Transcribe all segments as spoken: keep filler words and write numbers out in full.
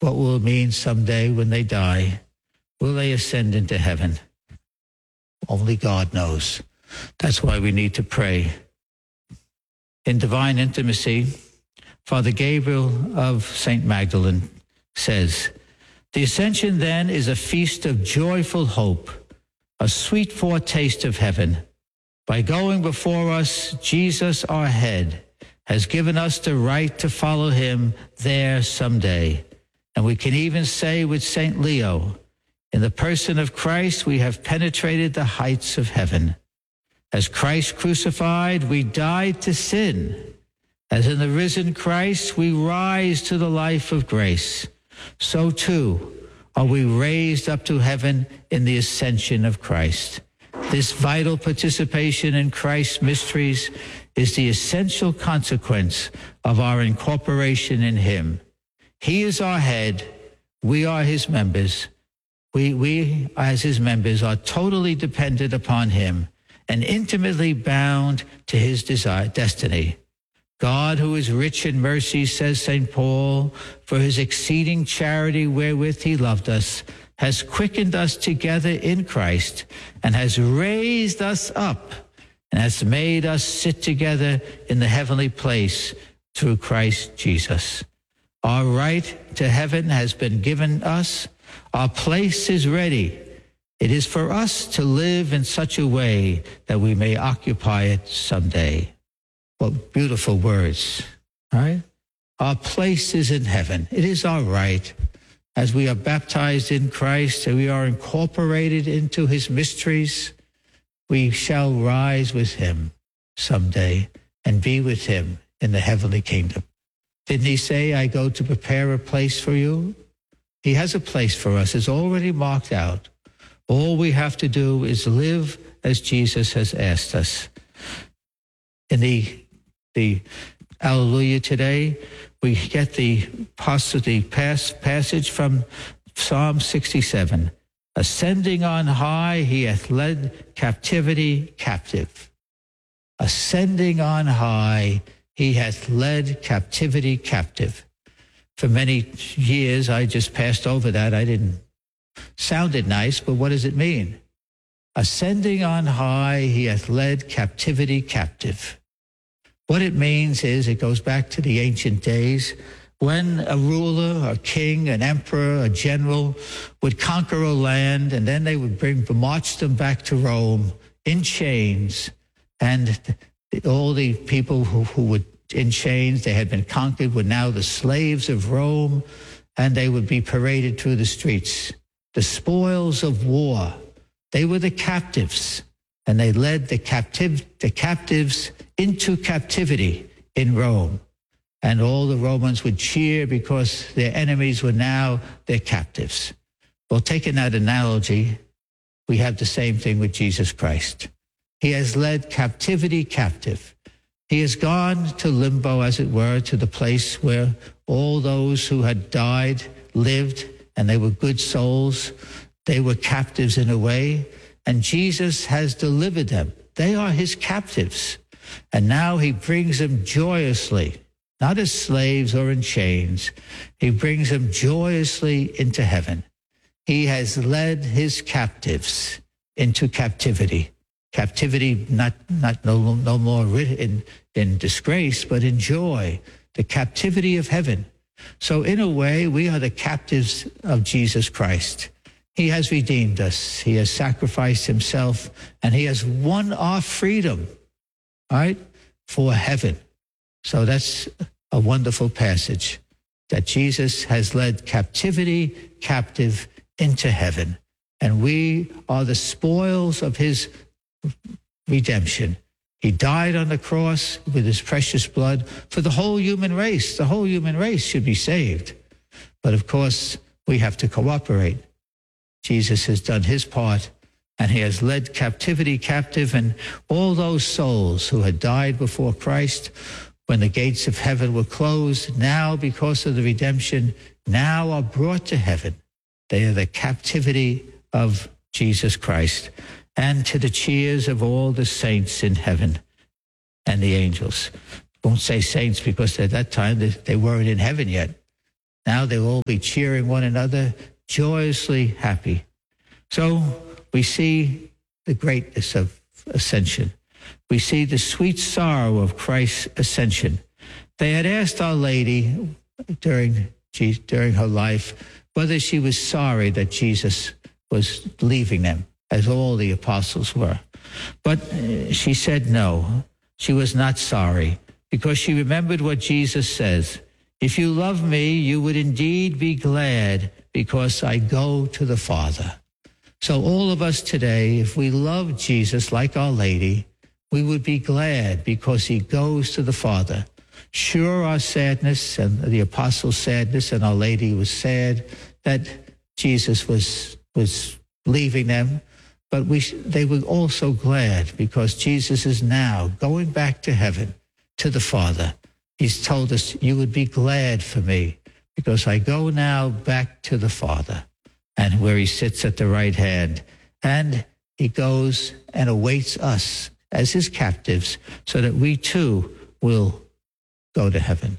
what will it mean someday when they die? Will they ascend into heaven? Only God knows. That's why we need to pray. In divine intimacy, Father Gabriel of Saint Magdalene says, the ascension then is a feast of joyful hope, a sweet foretaste of heaven. By going before us, Jesus, our head, has given us the right to follow him there someday. And we can even say with Saint Leo, in the person of Christ, we have penetrated the heights of heaven. As Christ crucified, we died to sin. As in the risen Christ, we rise to the life of grace. So too are we raised up to heaven in the ascension of Christ. This vital participation in Christ's mysteries is the essential consequence of our incorporation in him. He is our head. We are his members. We, we as his members are totally dependent upon him and intimately bound to his desire, destiny. God, who is rich in mercy, says Saint Paul, for his exceeding charity wherewith he loved us, has quickened us together in Christ and has raised us up and has made us sit together in the heavenly place through Christ Jesus. Our right to heaven has been given us. Our place is ready. It is for us to live in such a way that we may occupy it someday. What beautiful words, right? Our place is in heaven. It is our right. As we are baptized in Christ and we are incorporated into his mysteries, we shall rise with him someday and be with him in the heavenly kingdom. Didn't he say, I go to prepare a place for you? He has a place for us. It's already marked out. All we have to do is live as Jesus has asked us. In the, the Alleluia today, we get the, the passage from Psalm sixty-seven. Ascending on high, he hath led captivity captive. Ascending on high, he hath led captivity captive. For many years, I just passed over that. I didn't. Sounded nice, but what does it mean? Ascending on high, he hath led captivity captive. What it means is, it goes back to the ancient days when a ruler, a king, an emperor, a general would conquer a land, and then they would bring, march them back to Rome in chains, and all the people who, who were in chains, they had been conquered, were now the slaves of Rome, and they would be paraded through the streets. The spoils of war. They were the captives, and they led the captive, the captives into captivity in Rome. And all the Romans would cheer because their enemies were now their captives. Well, taking that analogy, we have the same thing with Jesus Christ. He has led captivity captive. He has gone to limbo, as it were, to the place where all those who had died lived, and they were good souls. They were captives in a way, and Jesus has delivered them. They are his captives. And now he brings them joyously, not as slaves or in chains. He brings them joyously into heaven. He has led his captives into captivity. Captivity, not, not no, no more in, in disgrace, but in joy. The captivity of heaven. So in a way, we are the captives of Jesus Christ. He has redeemed us. He has sacrificed himself, and he has won our freedom, right, for heaven. So that's a wonderful passage, that Jesus has led captivity captive into heaven. And we are the spoils of his redemption. He died on the cross with his precious blood for the whole human race. The whole human race should be saved. But of course, we have to cooperate. Jesus has done his part, and he has led captivity captive, and all those souls who had died before Christ when the gates of heaven were closed, now because of the redemption, now are brought to heaven. They are the captivity of Jesus Christ. And to the cheers of all the saints in heaven and the angels. Won't say saints because at that time they, they weren't in heaven yet. Now they will all be cheering one another, joyously happy. So we see the greatness of ascension. We see the sweet sorrow of Christ's ascension. They had asked Our Lady during, during her life whether she was sorry that Jesus was leaving them, as all the apostles were. But she said no, she was not sorry, because she remembered what Jesus says. If you love me, you would indeed be glad, because I go to the Father. So all of us today, if we love Jesus like Our Lady, we would be glad because he goes to the Father. Sure, our sadness and the apostles' sadness, and Our Lady was sad that Jesus was was leaving them, but we they were also glad because Jesus is now going back to heaven, to the Father. He's told us, you would be glad for me because I go now back to the Father, and where he sits at the right hand, and he goes and awaits us as his captives so that we too will go to heaven.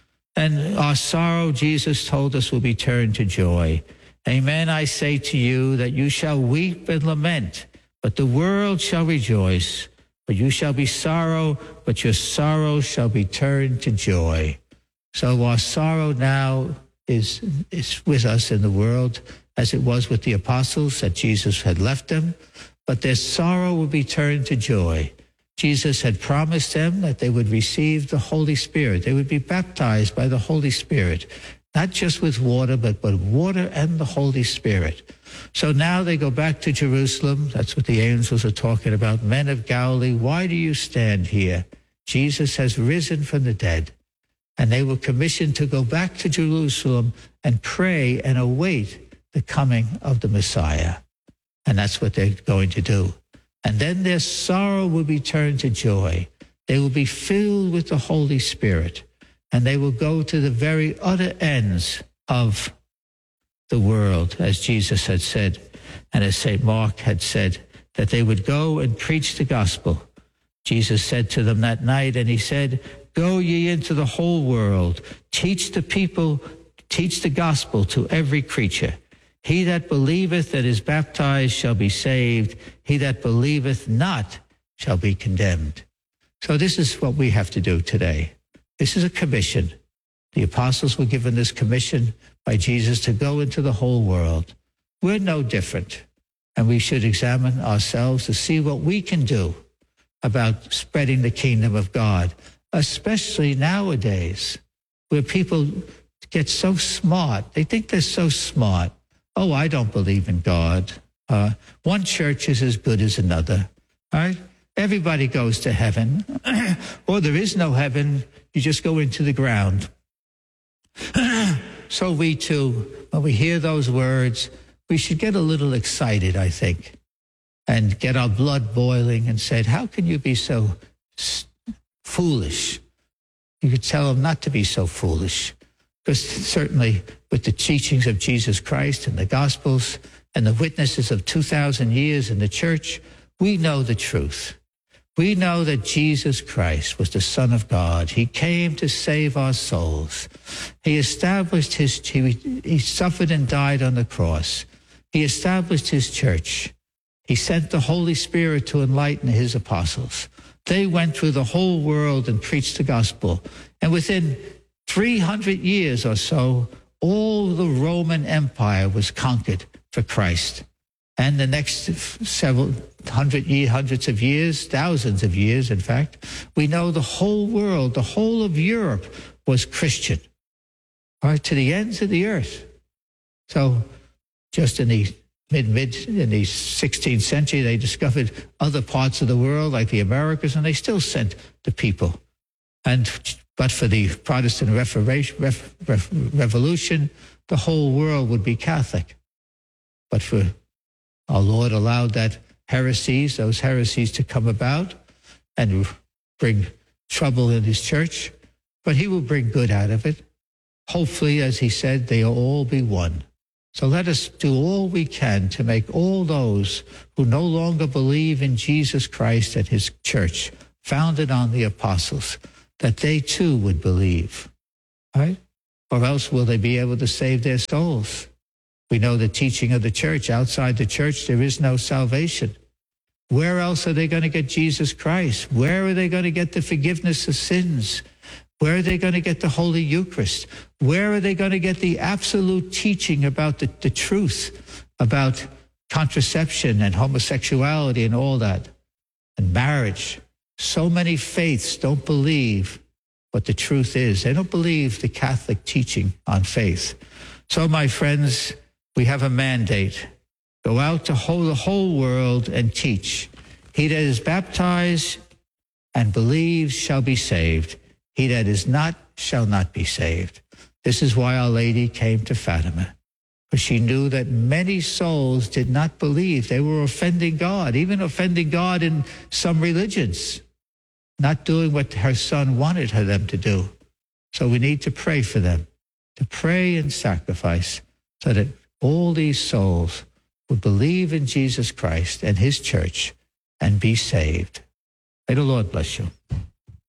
And our sorrow, Jesus told us, will be turned to joy. Amen, I say to you that you shall weep and lament, but the world shall rejoice. But you shall be sorrow, but your sorrow shall be turned to joy. So our sorrow now is, is with us in the world, as it was with the apostles, that Jesus had left them, but their sorrow will be turned to joy. Jesus had promised them that they would receive the Holy Spirit. They would be baptized by the Holy Spirit, not just with water, but with water and the Holy Spirit. So now they go back to Jerusalem. That's what the angels are talking about. Men of Galilee, why do you stand here? Jesus has risen from the dead. And they were commissioned to go back to Jerusalem and pray and await the coming of the Messiah. And that's what they're going to do. And then their sorrow will be turned to joy. They will be filled with the Holy Spirit, and they will go to the very utter ends of the world, as Jesus had said, and as Saint Mark had said, that they would go and preach the gospel. Jesus said to them that night, and he said, go ye into the whole world, teach the people, teach the gospel to every creature. He that believeth and is baptized shall be saved. He that believeth not shall be condemned. So this is what we have to do today. This is a commission. The apostles were given this commission by Jesus to go into the whole world. We're no different, and we should examine ourselves to see what we can do about spreading the kingdom of God, especially nowadays, where people get so smart. They think they're so smart. Oh, I don't believe in God. Uh, one church is as good as another, right? Everybody goes to heaven. Or there is no heaven. You just go into the ground. So we too, when we hear those words, we should get a little excited, I think, and get our blood boiling and say, how can you be so foolish? You could tell them not to be so foolish. Because certainly with the teachings of Jesus Christ and the Gospels and the witnesses of two thousand years in the church, we know the truth. We know that Jesus Christ was the Son of God. He came to save our souls. He established his, he, he suffered and died on the cross. He established his church. He sent the Holy Spirit to enlighten his apostles. They went through the whole world and preached the gospel. And within three hundred years or so, all the Roman Empire was conquered for Christ. And the next several hundred years, hundreds of years, thousands of years, in fact, we know the whole world, the whole of Europe was Christian, right, to the ends of the earth. So just in the mid, mid, in the sixteenth century, they discovered other parts of the world, like the Americas, and they still sent the people. And but for the Protestant Reformation, Ref, Ref, Revolution, the whole world would be Catholic. But for our Lord allowed that heresies, those heresies to come about and bring trouble in his church. But he will bring good out of it. Hopefully, as he said, they'll all be one. So let us do all we can to make all those who no longer believe in Jesus Christ and his church, founded on the apostles, that they too would believe, right? or else will they be able to save their souls? We know the teaching of the church. Outside the church, there is no salvation. Where else are they going to get Jesus Christ? Where are they going to get the forgiveness of sins? Where are they going to get the Holy Eucharist? Where are they going to get the absolute teaching about the, the truth, about contraception and homosexuality and all that, and marriage? So many faiths don't believe what the truth is. They don't believe the Catholic teaching on faith. So, my friends, we have a mandate. Go out to whole, the whole world and teach. He that is baptized and believes shall be saved. He that is not shall not be saved. This is why Our Lady came to Fatima, because she knew that many souls did not believe. They were offending God, even offending God in some religions, not doing what her Son wanted her them to do. So we need to pray for them, to pray and sacrifice so that all these souls would believe in Jesus Christ and his church and be saved. May the Lord bless you.